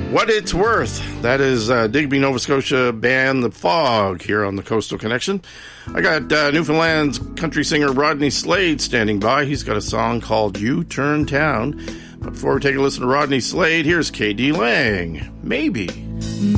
What It's Worth. That is Digby, Nova Scotia band The Fog here on the Coastal Connection. I got Newfoundland's country singer Rodney Slade standing by. He's got a song called You Turn Town. But before we take a listen to Rodney Slade, here's K.D. Lang. Maybe.